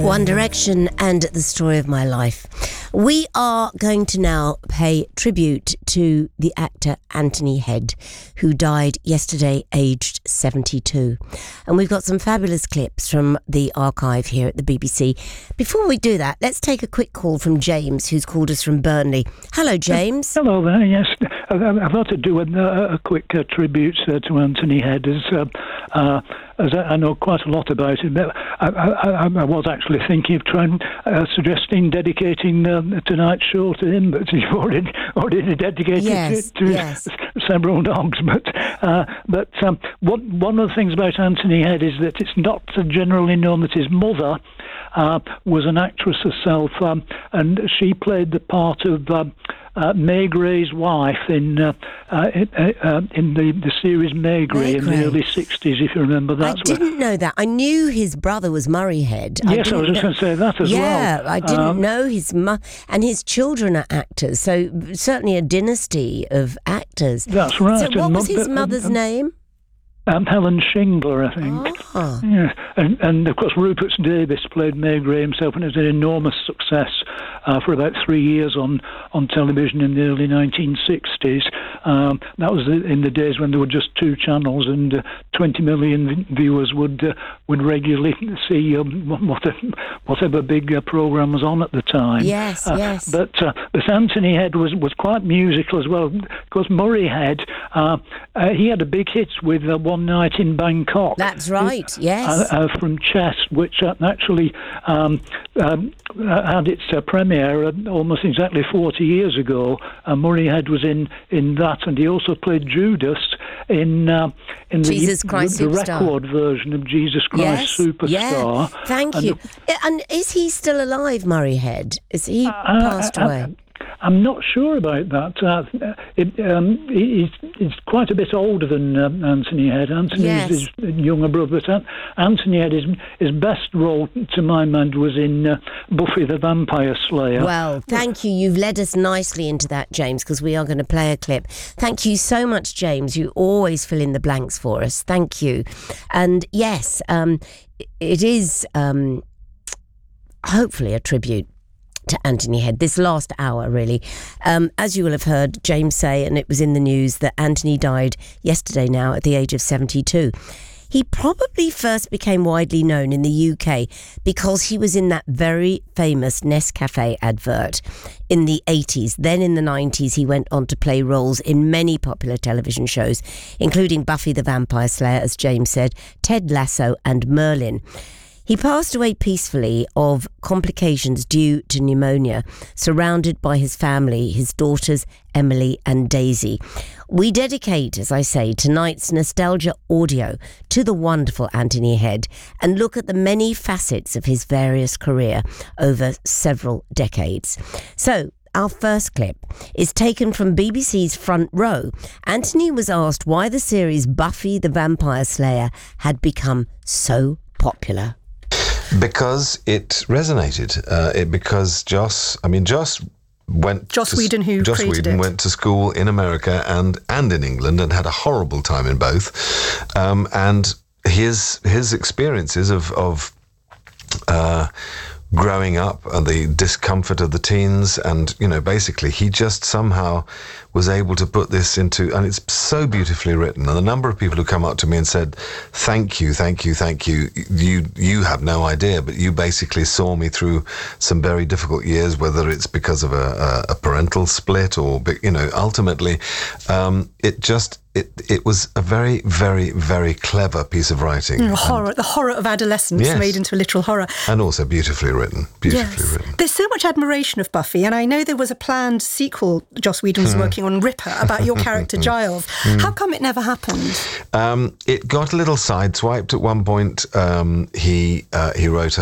One Direction and The Story of My Life. We are going to now pay tribute to the actor Anthony Head, who died yesterday aged 72. And we've got some fabulous clips from the archive here at the BBC. Before we do that, let's take a quick call from James, who's called us from Burnley. Hello, James. Hello there, yes. I'd like to do a quick tribute to Anthony Head, as I know quite a lot about him. I was actually thinking of suggesting dedicating tonight's show to him, but you've already dedicated it to several dogs. But one of the things about Anthony Head is that it's not generally known that his mother was an actress herself, and she played the part of May Gray's wife in the series May Gray in the early 60s, if you remember that. I didn't know that. I knew his brother was Murray Head. Yes, I was just going to say that as well. Yeah, I didn't know and his children are actors, so certainly a dynasty of actors. That's right. So what was his mother's name? Helen Shingler, I think. Oh. Yeah. And of course Rupert Davis played May Gray himself, and it was an enormous success for about 3 years on television in the early 1960s. That was in the days when there were just two channels, and 20 million viewers would regularly see whatever big programme was on at the time. Yes, yes. But Anthony Head was quite musical as well. Of course, Murray Head, he had a big hit with One Night in Bangkok. That's right, yes. From Chess, which actually had its premiere almost exactly 40 years ago. Murray Head was in that, and he also played Judas in Jesus Christ the Superstar. Record version of Jesus Christ Superstar. Yeah. Thank you. And is he still alive, Murray Head? Is he passed away? I'm not sure about that. He's quite a bit older than Anthony Head. Anthony is his younger brother, but Anthony Head, his best role, to my mind, was in Buffy the Vampire Slayer. Well, thank you. You've led us nicely into that, James, because we are going to play a clip. Thank you so much, James. You always fill in the blanks for us. Thank you. And yes, it is hopefully a tribute to Anthony Head, this last hour, really. As you will have heard James say, and it was in the news, that Anthony died yesterday now at the age of 72. He probably first became widely known in the UK because he was in that very famous Nescafe advert in the 80s. Then in the 90s, he went on to play roles in many popular television shows, including Buffy the Vampire Slayer, as James said, Ted Lasso and Merlin. He passed away peacefully of complications due to pneumonia, surrounded by his family, his daughters Emily and Daisy. We dedicate, as I say, tonight's nostalgia audio to the wonderful Anthony Head and look at the many facets of his various career over several decades. So, our first clip is taken from BBC's Front Row. Anthony was asked why the series Buffy the Vampire Slayer had become so popular. Because it resonated. Because Joss Whedon, who created it, went to school in America and in England and had a horrible time in both. And his experiences of growing up and the discomfort of the teens, and basically he just somehow was able to put this into, and it's so beautifully written. And the number of people who come up to me and said, thank you, you have no idea, but you basically saw me through some very difficult years, whether it's because of a parental split or, ultimately it was a very, very, very clever piece of writing. The horror of adolescence made into a literal horror. And also beautifully written. Written. There's so much admiration of Buffy, and I know there was a planned sequel Joss Whedon was working on, Ripper, about your character Giles. How come it never happened? It got a little sideswiped at one point. He wrote